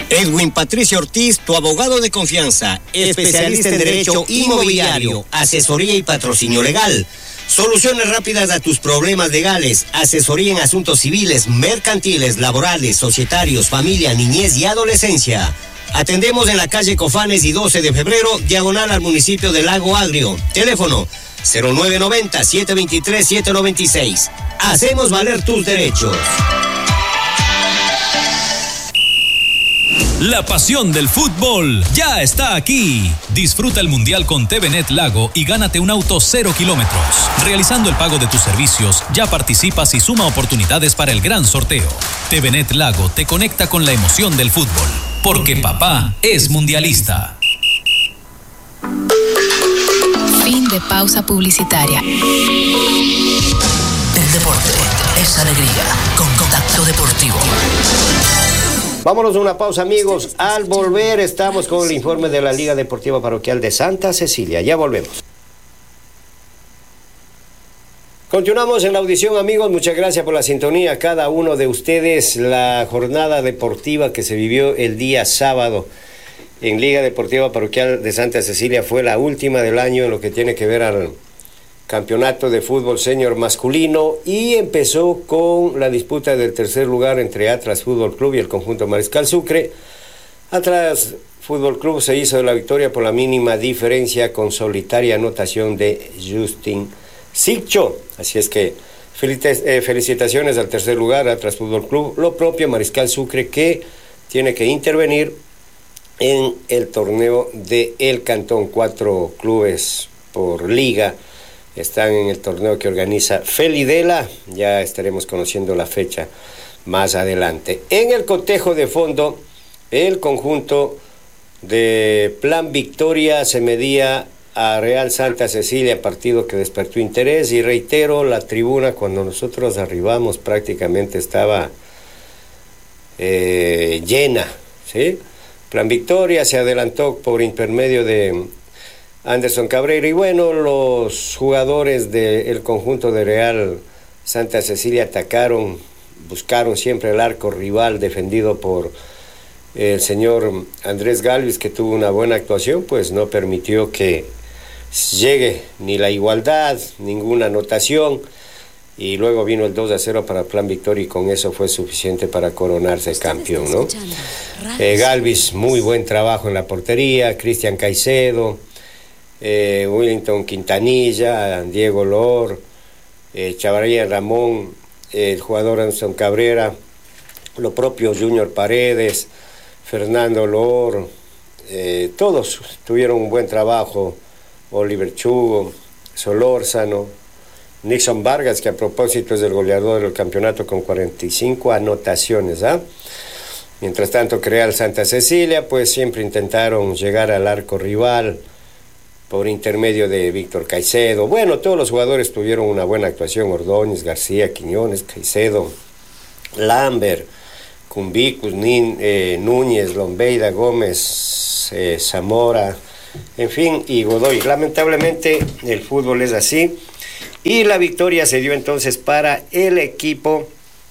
Edwin Patricio Ortiz, tu abogado de confianza, especialista en derecho inmobiliario, asesoría y patrocinio legal. Soluciones rápidas a tus problemas legales, asesoría en asuntos civiles, mercantiles, laborales, societarios, familia, niñez y adolescencia. Atendemos en la calle Cofanes y 12 de febrero, diagonal al municipio de Lago Agrio. Teléfono 0990-723-796. Hacemos valer tus derechos. La pasión del fútbol ya está aquí. Disfruta el Mundial con TVNet Lago y gánate un auto 0 kilómetros. Realizando el pago de tus servicios, ya participas y suma oportunidades para el gran sorteo. TVNet Lago te conecta con la emoción del fútbol, porque papá es mundialista. Fin de pausa publicitaria. El deporte es alegría con Contacto Deportivo. Vámonos a una pausa, amigos. Al volver estamos con el informe de la Liga Deportiva Parroquial de Santa Cecilia. Ya volvemos. Continuamos en la audición, amigos. Muchas gracias por la sintonía a cada uno de ustedes. La jornada deportiva que se vivió el día sábado en Liga Deportiva Parroquial de Santa Cecilia fue la última del año en lo que tiene que ver al campeonato de fútbol senior masculino, y empezó con la disputa del tercer lugar entre Atlas Fútbol Club y el conjunto Mariscal Sucre. Atlas Fútbol Club se hizo de la victoria por la mínima diferencia con solitaria anotación de Justin Sicho. Así es que felicitaciones al tercer lugar, Atlas Fútbol Club. Lo propio Mariscal Sucre, que tiene que intervenir en el torneo de El Cantón. 4 clubes por liga están en el torneo que organiza Felidela. Ya estaremos conociendo la fecha más adelante. En el cotejo de fondo, el conjunto de Plan Victoria se medía a Real Santa Cecilia, partido que despertó interés, y reitero, la tribuna cuando nosotros arribamos prácticamente estaba llena, ¿sí? Plan Victoria se adelantó por intermedio de Anderson Cabrera, y bueno, los jugadores del conjunto de Real Santa Cecilia atacaron, buscaron siempre el arco rival defendido por el señor Andrés Galvis, que tuvo una buena actuación, pues no permitió que llegue ni la igualdad, ninguna anotación, y luego vino el 2-0 para Plan Victoria, y con eso fue suficiente para coronarse campeón, ¿no? Galvis, muy buen trabajo en la portería, Cristian Caicedo, Willington Quintanilla, Diego Lor, Chavarría Ramón, el jugador Anderson Cabrera, lo propio Junior Paredes, Fernando Lor, todos tuvieron un buen trabajo. Oliver Chugo, Solórzano, Nixon Vargas, que a propósito es el goleador del campeonato con 45 anotaciones, ¿ah? Mientras tanto, Real Santa Cecilia, pues siempre intentaron llegar al arco rival por intermedio de Víctor Caicedo. Bueno, todos los jugadores tuvieron una buena actuación: Ordóñez, García, Quiñones, Caicedo, Lambert, Cumbicus, Núñez, Lombeida, Gómez, Zamora, en fin, y Godoy. Lamentablemente el fútbol es así, y la victoria se dio entonces para el equipo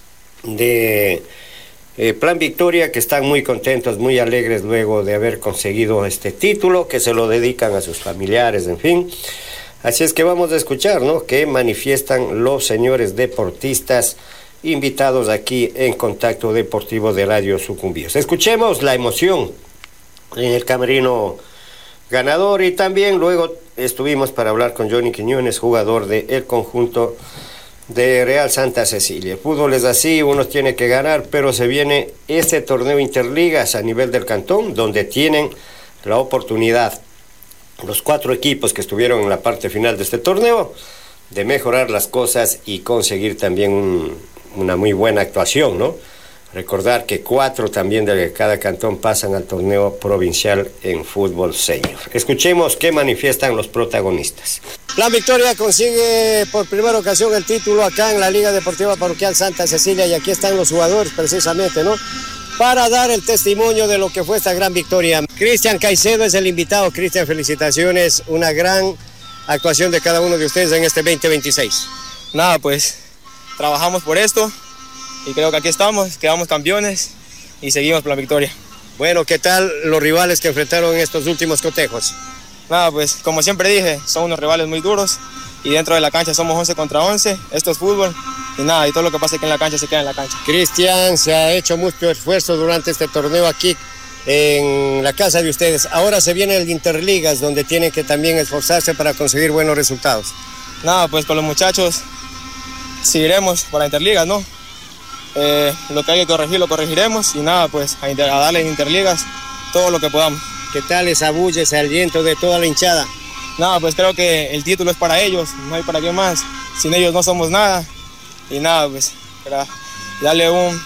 de Plan Victoria, que están muy contentos, muy alegres luego de haber conseguido este título, que se lo dedican a sus familiares, en fin. Así es que vamos a escuchar, ¿no?, qué manifiestan los señores deportistas invitados aquí en Contacto Deportivo de Radio Sucumbíos. Escuchemos la emoción en el camerino ganador, y también luego estuvimos para hablar con Johnny Quiñones, jugador del conjunto de Real Santa Cecilia. El fútbol es así, uno tiene que ganar, pero se viene este torneo interligas a nivel del cantón, donde tienen la oportunidad los 4 equipos que estuvieron en la parte final de este torneo de mejorar las cosas y conseguir también una muy buena actuación, ¿no? Recordar que 4 también de cada cantón pasan al torneo provincial en fútbol senior. Escuchemos qué manifiestan los protagonistas. La Victoria consigue por primera ocasión el título acá en la Liga Deportiva Parroquial Santa Cecilia, y aquí están los jugadores precisamente, ¿no?, para dar el testimonio de lo que fue esta gran victoria. Cristian Caicedo es el invitado. Cristian, felicitaciones, una gran actuación de cada uno de ustedes en este 2026. Nada, pues trabajamos por esto y creo que aquí estamos, quedamos campeones y seguimos por la victoria. Bueno, ¿qué tal los rivales que enfrentaron en estos últimos cotejos? Nada, pues como siempre dije, son unos rivales muy duros y dentro de la cancha somos 11 contra 11, esto es fútbol y nada, y todo lo que pase aquí en la cancha se queda en la cancha. Cristian, se ha hecho mucho esfuerzo durante este torneo aquí en la casa de ustedes. Ahora se viene el Interligas, donde tienen que también esforzarse para conseguir buenos resultados. Nada, pues con los muchachos seguiremos para Interligas, ¿no? Lo que hay que corregir lo corregiremos y nada, pues a darle en Interligas todo lo que podamos. ¿Qué tal esa bulla, ese aliento de toda la hinchada? Nada, pues creo que el título es para ellos, no hay para quién más. Sin ellos no somos nada. Y nada, pues para darle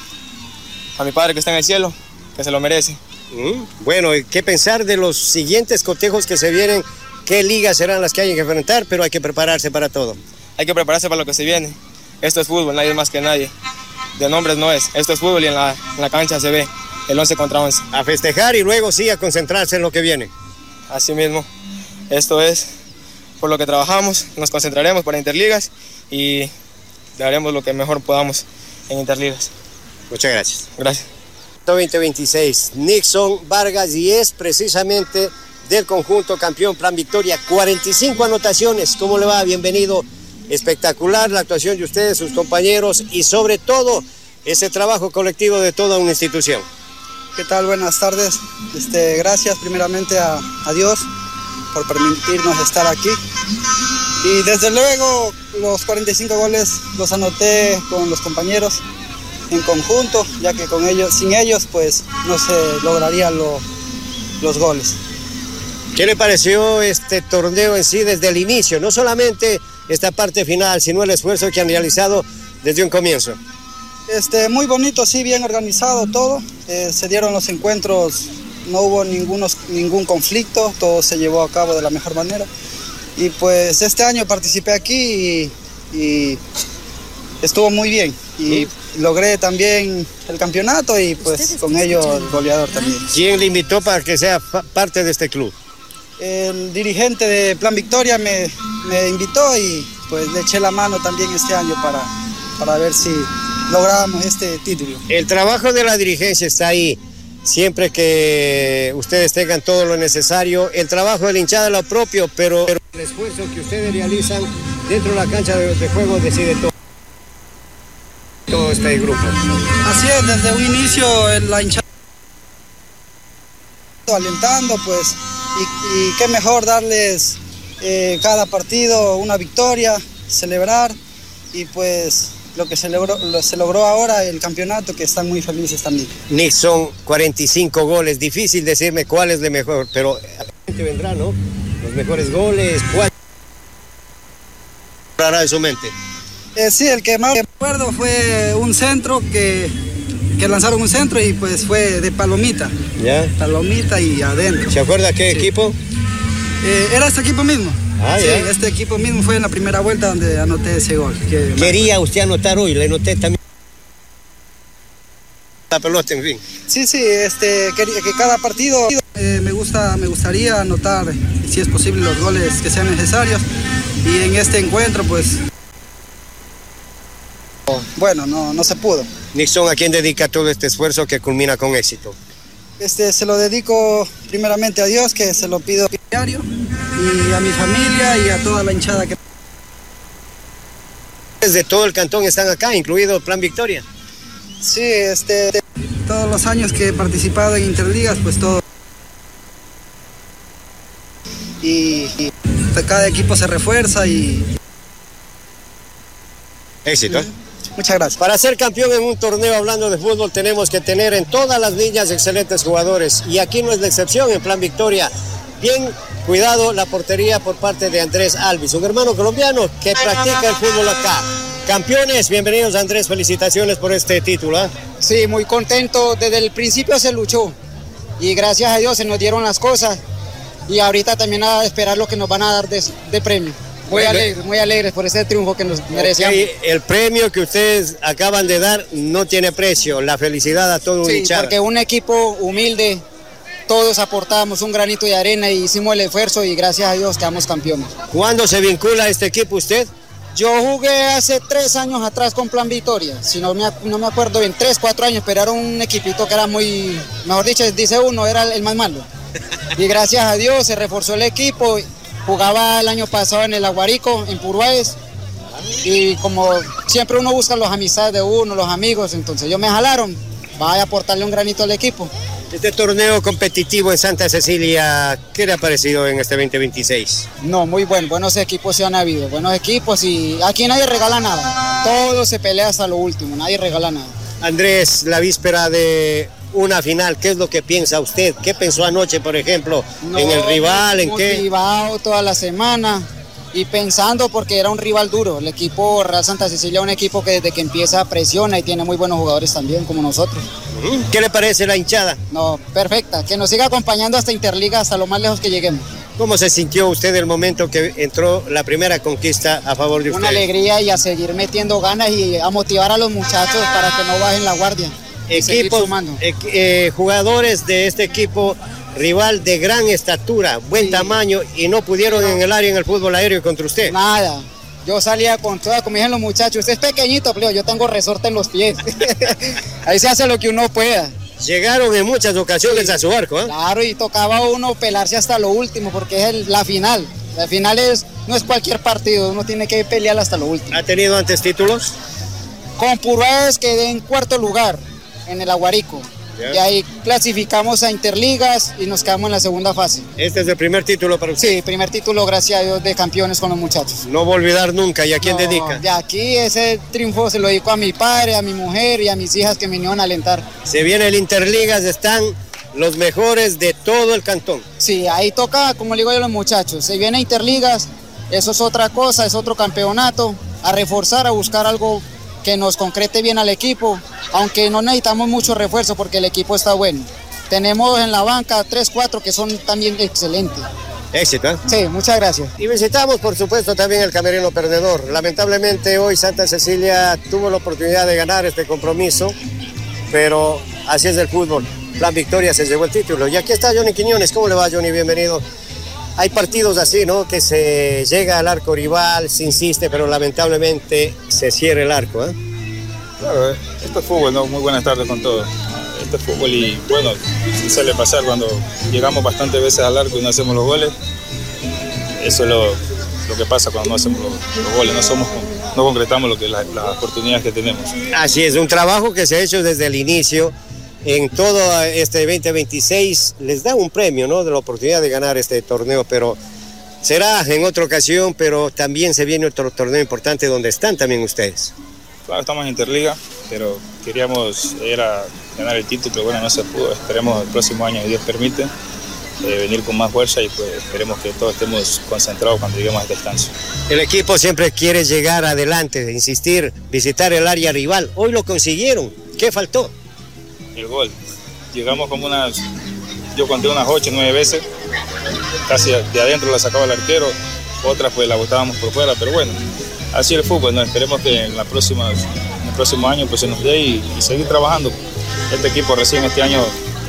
a mi padre que está en el cielo, que se lo merece. Bueno, ¿qué pensar de los siguientes cotejos que se vienen? ¿Qué ligas serán las que hay que enfrentar? Pero hay que prepararse para todo. Hay que prepararse para lo que se viene. Esto es fútbol, nadie más que nadie. De nombres no es. Esto es fútbol y en la cancha se ve el 11 contra 11. A festejar y luego sí a concentrarse en lo que viene. Así mismo. Esto es por lo que trabajamos. Nos concentraremos para Interligas y daremos lo que mejor podamos en Interligas. Muchas gracias. Gracias. 2026, Nixon Vargas, y es precisamente del conjunto campeón Plan Victoria. 45 anotaciones. ¿Cómo le va? Bienvenido. Espectacular la actuación de ustedes, sus compañeros y sobre todo ese trabajo colectivo de toda una institución. ¿Qué tal? Buenas tardes. Gracias primeramente a Dios por permitirnos estar aquí. Y desde luego los 45 goles los anoté con los compañeros en conjunto, ya que sin ellos pues no se lograrían los goles. ¿Qué le pareció este torneo en sí desde el inicio? No solamente esta parte final, sino el esfuerzo que han realizado desde un comienzo. Muy bonito, sí, bien organizado todo. Se dieron los encuentros, no hubo ningún conflicto, todo se llevó a cabo de la mejor manera. Y pues este año participé aquí y estuvo muy bien. Y logré también el campeonato y pues con ello el goleador también. ¿Quién le invitó para que sea parte de este club? El dirigente de Plan Victoria me invitó y pues le eché la mano también este año para ver si lográbamos este título. El trabajo de la dirigencia está ahí, siempre que ustedes tengan todo lo necesario. El trabajo de la hinchada es lo propio, pero el esfuerzo que ustedes realizan dentro de la cancha de juego decide todo este grupo. Así es, desde un inicio la hinchada alentando, pues, y qué mejor darles cada partido una victoria, celebrar, y pues lo que se logró ahora, el campeonato, que están muy felices también. Nixon, 45 goles, difícil decirme cuál es el mejor, pero vendrá, ¿no? Los mejores goles, ¿cuál hará en su mente? Sí, el que más recuerdo fue un centro que lanzaron un centro y pues fue de Palomita. ¿Ya? Palomita y adentro. ¿Se acuerda qué equipo? Era este equipo mismo. Sí, ya. Este equipo mismo fue en la primera vuelta donde anoté ese gol. ¿Quería usted anotar hoy? Le anoté también la pelota, en fin. Sí, que cada partido me gustaría anotar, si es posible, los goles que sean necesarios. Y en este encuentro, pues, bueno, no se pudo. Nixon, ¿a quién dedica todo este esfuerzo que culmina con éxito? Se lo dedico primeramente a Dios, que se lo pido diario, y a mi familia y a toda la hinchada que... Desde todo el cantón están acá, incluido Plan Victoria. Sí, todos los años que he participado en Interligas, pues todo. Y cada equipo se refuerza y... Éxito, ¿eh? Muchas gracias. Para ser campeón en un torneo, hablando de fútbol, tenemos que tener en todas las líneas excelentes jugadores. Y aquí no es la excepción en Plan Victoria. Bien cuidado la portería por parte de Andrés Alvis, un hermano colombiano que practica el fútbol acá. Campeones, bienvenidos Andrés, felicitaciones por este título. ¿Eh? Sí, muy contento. Desde el principio se luchó y gracias a Dios se nos dieron las cosas. Y ahorita también a esperar lo que nos van a dar de premio. Muy alegres por ese triunfo que nos merecíamos. El premio que ustedes acaban de dar no tiene precio, la felicidad a todo un hinchada. Sí, porque un equipo humilde, todos aportamos un granito de arena y hicimos el esfuerzo y gracias a Dios quedamos campeones. ¿Cuándo se vincula a este equipo usted? Yo jugué hace 3 años atrás con Plan Victoria, si no me acuerdo bien, 3, 4 años, pero era un equipito que era muy, mejor dicho, dice uno, era el más malo. Y gracias a Dios se reforzó el equipo, jugaba el año pasado en el Aguarico, en Purúaez, y como siempre uno busca las amistades de uno, los amigos, entonces ellos me jalaron, vaya a aportarle un granito al equipo. Este torneo competitivo en Santa Cecilia, ¿qué le ha parecido en este 2026? No, muy bueno, buenos equipos sí han habido, buenos equipos y aquí nadie regala nada, todo se pelea hasta lo último, nadie regala nada. Andrés, la víspera de una final, ¿qué es lo que piensa usted? ¿Qué pensó anoche, por ejemplo, en el rival? ¿En qué? Motivado toda la semana y pensando porque era un rival duro, el equipo Real Santa Cecilia es un equipo que desde que empieza presiona y tiene muy buenos jugadores también, como nosotros. ¿Qué le parece la hinchada? No, perfecta, que nos siga acompañando hasta Interliga, hasta lo más lejos que lleguemos. ¿Cómo se sintió usted el momento que entró la primera conquista a favor de usted? Una alegría y a seguir metiendo ganas y a motivar a los muchachos para que no bajen la guardia. Equipos, jugadores de este equipo rival de gran estatura, buen tamaño y no pudieron en el área en el fútbol aéreo contra usted. Nada. Yo salía con toda, como dijeron los muchachos, usted es pequeñito, pero yo tengo resorte en los pies. Ahí se hace lo que uno pueda. Llegaron en muchas ocasiones a su arco, ¿eh? Claro, y tocaba a uno pelarse hasta lo último, porque es la final. La final no es cualquier partido, uno tiene que pelear hasta lo último. ¿Ha tenido antes títulos? Con Purúaez quedé en 4º lugar, en el Aguarico. Y ahí clasificamos a Interligas y nos quedamos en la segunda fase. ¿Este es el primer título para usted? Sí, primer título, gracias a Dios, de campeones con los muchachos. No voy a olvidar nunca. ¿Y a quién dedica? De aquí ese triunfo se lo dedico a mi padre, a mi mujer y a mis hijas que me vinieron a alentar. Se viene el Interligas, están los mejores de todo el cantón. Sí, ahí toca, como le digo yo a los muchachos, se viene Interligas, eso es otra cosa, es otro campeonato, a reforzar, a buscar algo que nos concrete bien al equipo, aunque no necesitamos mucho refuerzo porque el equipo está bueno. Tenemos en la banca 3, 4 que son también excelentes. Éxito, ¿eh? Sí, muchas gracias. Y visitamos, por supuesto, también el camerino perdedor. Lamentablemente hoy Santa Cecilia tuvo la oportunidad de ganar este compromiso, pero así es el fútbol. Plan Victoria se llevó el título. Y aquí está Johnny Quiñones. ¿Cómo le va, Johnny? Bienvenido. Hay partidos así, ¿no? Que se llega al arco rival, se insiste, pero lamentablemente se cierra el arco, ¿eh? Claro, esto es fútbol, ¿no? Muy buenas tardes con todos. Esto es fútbol y, bueno, suele pasar cuando llegamos bastantes veces al arco y no hacemos los goles. Eso es lo que pasa cuando no hacemos los goles, no concretamos las oportunidades que tenemos. Así es, un trabajo que se ha hecho desde el inicio. En todo este 2026 les da un premio, ¿no? De la oportunidad de ganar este torneo, pero será en otra ocasión, pero también se viene otro torneo importante donde están también ustedes. Claro, estamos en Interliga, pero queríamos ganar el título, pero bueno, no se pudo. Esperemos el próximo año, si Dios permite, venir con más fuerza y pues esperemos que todos estemos concentrados cuando lleguemos al descanso. El equipo siempre quiere llegar adelante, insistir, visitar el área rival. Hoy lo consiguieron. ¿Qué faltó? El gol. Llegamos como yo conté unas 8 o 9 veces, casi de adentro la sacaba el arquero, otras pues la botábamos por fuera, pero bueno, así el fútbol, ¿no? Esperemos que en el próximo año pues se nos dé y seguir trabajando. Este equipo recién este año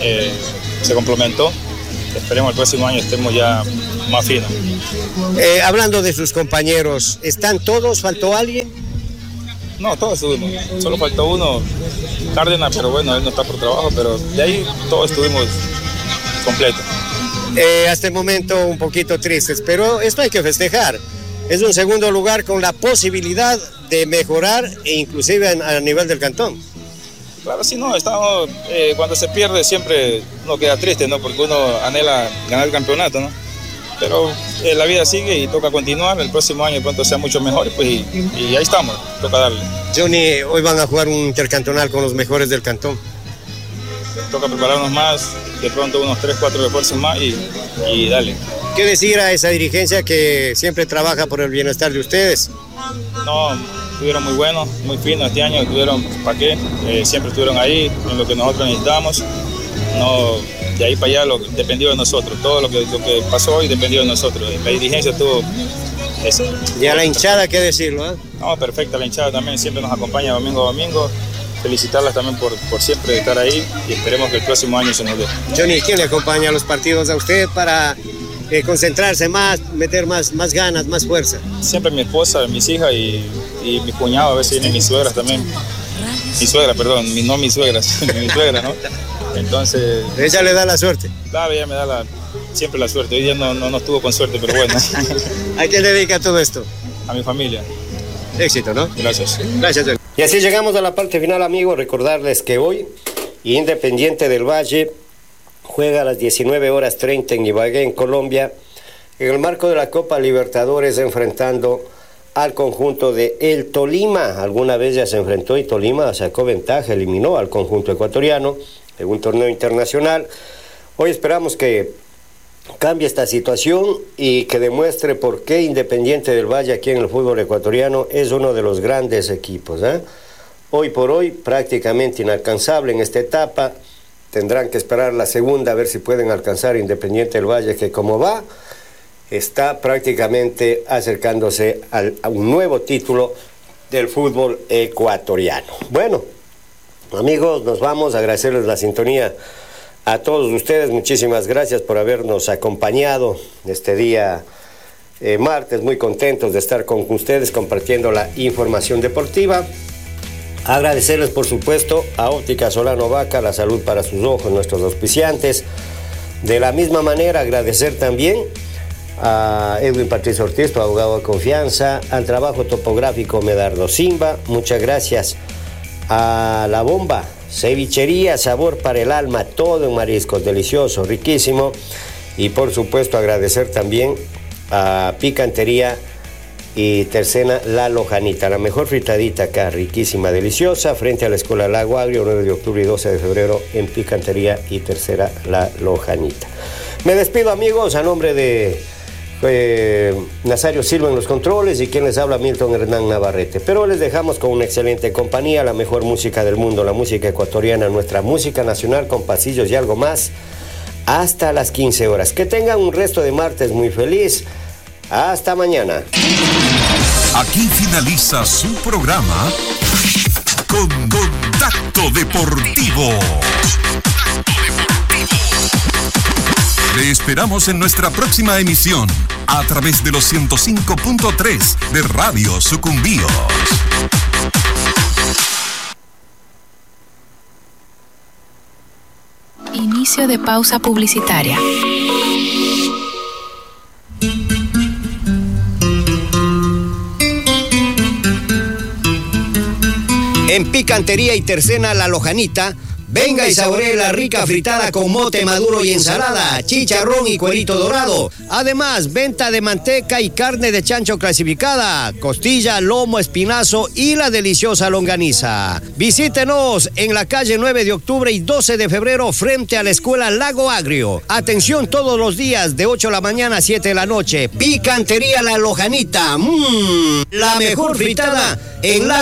se complementó, esperemos el próximo año estemos ya más finos. Hablando de sus compañeros, ¿están todos? ¿Faltó alguien? No, todos estuvimos, solo faltó uno, Cárdenas, pero bueno, él no está por trabajo, pero de ahí todos estuvimos completos. Hasta el momento un poquito tristes, pero esto hay que festejar. Es un segundo lugar con la posibilidad de mejorar e inclusive a nivel del cantón. Claro, sí, no, estamos, cuando se pierde siempre uno queda triste, ¿no? Porque uno anhela ganar el campeonato, ¿no? Pero la vida sigue y toca continuar, el próximo año pronto sea mucho mejor pues, y ahí estamos, toca darle. Johnny, hoy van a jugar un intercantonal con los mejores del cantón. Toca prepararnos más, de pronto unos 3, 4 refuerzos más y dale. ¿Qué decir a esa dirigencia que siempre trabaja por el bienestar de ustedes? No, estuvieron muy buenos, muy finos este año, estuvieron, ¿para qué? Siempre estuvieron ahí en lo que nosotros necesitamos. No, de ahí para allá dependió de nosotros, todo lo que pasó hoy dependió de nosotros. La dirigencia tuvo eso. Y a la hinchada, ¿qué decirlo? No, perfecta, la hinchada también siempre nos acompaña domingo a domingo. Felicitarlas también por siempre estar ahí y esperemos que el próximo año se nos dé. Johnny, ¿quién le acompaña a los partidos a usted para concentrarse más, meter más ganas, más fuerza? Siempre mi esposa, mis hijas y mi cuñado, a veces vienen mis suegras también. Mi suegra, perdón, no mis suegras, mi suegra, ¿no? Entonces... Ella le da la suerte. Claro, ella me da siempre la suerte. Hoy día no estuvo con suerte, pero bueno. ¿A quién le dedica todo esto? A mi familia. Éxito, ¿no? Gracias. Gracias. Y así llegamos a la parte final, amigos. Recordarles que hoy Independiente del Valle juega a las 19:30 en Ibagué, en Colombia, en el marco de la Copa Libertadores, enfrentando al conjunto de el Tolima. Alguna vez ya se enfrentó y Tolima sacó ventaja, eliminó al conjunto ecuatoriano en un torneo internacional. Hoy esperamos que cambie esta situación y que demuestre por qué Independiente del Valle aquí en el fútbol ecuatoriano es uno de los grandes equipos, ¿eh? Hoy por hoy prácticamente inalcanzable en esta etapa. Tendrán que esperar la segunda a ver si pueden alcanzar Independiente del Valle, que como va, está prácticamente acercándose a un nuevo título del fútbol ecuatoriano. Bueno, amigos, nos vamos a agradecerles la sintonía a todos ustedes. Muchísimas gracias por habernos acompañado este día martes. Muy contentos de estar con ustedes compartiendo la información deportiva. Agradecerles, por supuesto, a Óptica Solano Vaca, la salud para sus ojos, nuestros auspiciantes. De la misma manera, agradecer también a Edwin Patricio Ortiz, tu abogado de confianza, al trabajo topográfico Medardo Simba. Muchas gracias a La Bomba, cevichería, sabor para el alma, todo en mariscos, delicioso, riquísimo. Y por supuesto, agradecer también a Picantería y Tercena La Lojanita, la mejor fritadita acá, riquísima, deliciosa, frente a la Escuela Lago Agrio, 9 de octubre y 12 de febrero, en Picantería y Tercera La Lojanita. Me despido, amigos, a nombre de Nazario Silva en los controles y quien les habla, Milton Hernán Navarrete. Pero les dejamos con una excelente compañía, la mejor música del mundo, la música ecuatoriana, nuestra música nacional con pasillos y algo más, hasta las 15 horas. Que tengan un resto de martes muy feliz. Hasta mañana. Aquí finaliza su programa Contacto Deportivo. Le esperamos en nuestra próxima emisión a través de los 105.3 de Radio Sucumbíos. Inicio de pausa publicitaria. En Picantería y Tercena La Lojanita, venga y saboree la rica fritada con mote maduro y ensalada, chicharrón y cuerito dorado. Además, venta de manteca y carne de chancho clasificada, costilla, lomo, espinazo y la deliciosa longaniza. Visítenos en la calle 9 de octubre y 12 de febrero frente a la Escuela Lago Agrio. Atención todos los días de 8 de la mañana a 7 de la noche. Picantería La Lojanita. La mejor fritada en la